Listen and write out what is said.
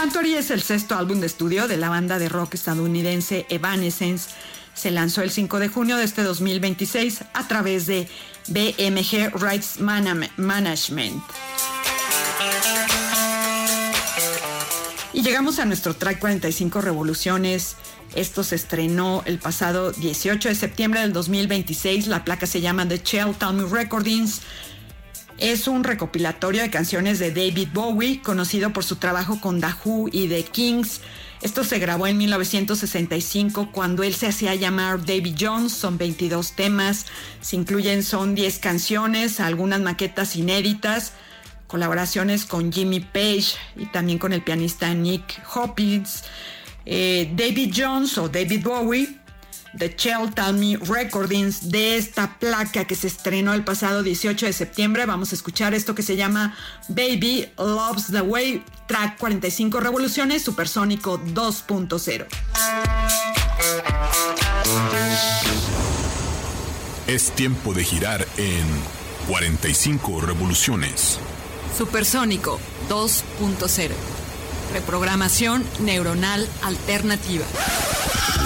Sanctuary es el sexto álbum de estudio de la banda de rock estadounidense Evanescence. Se lanzó el 5 de junio de este 2026 a través de BMG Rights Management. Y llegamos a nuestro track 45 Revoluciones. Esto se estrenó el pasado 18 de septiembre del 2026. La placa se llama The Shell Talmy Recordings. Es un recopilatorio de canciones de David Bowie, conocido por su trabajo con The Who y The Kings. Esto se grabó en 1965 cuando él se hacía llamar Davy Jones. Son 22 temas, son 10 canciones, algunas maquetas inéditas, colaboraciones con Jimmy Page y también con el pianista Nick Hopkins. David Jones o David Bowie, The Shell Talmy Recordings. De esta placa que se estrenó el pasado 18 de septiembre vamos a escuchar esto que se llama Baby Loves the Way, track 45 Revoluciones, Supersónico 2.0. Es tiempo de girar en 45 Revoluciones. Supersónico 2.0. Reprogramación neuronal alternativa.